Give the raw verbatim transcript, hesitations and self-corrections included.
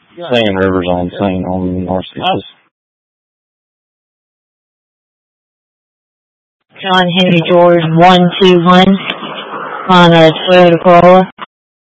Sand Rivers on Saint on Narcissus. John Henry George one two one on a Toyota Corolla.